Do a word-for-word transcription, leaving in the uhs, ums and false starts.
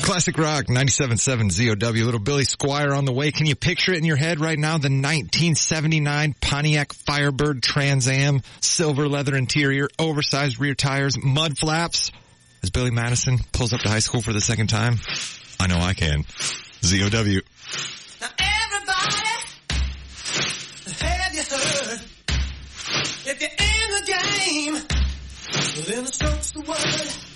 Classic Rock, ninety-seven point seven Z O W. Little Billy Squire on the way. Can you picture it in your head right now? The nineteen seventy-nine Pontiac Firebird Trans Am, silver leather interior, oversized rear tires, mud flaps. As Billy Madison pulls up to high school for the second time, I know I can. Z O W. Now everybody, have you heard? If you're in the game, then the stroke's the word.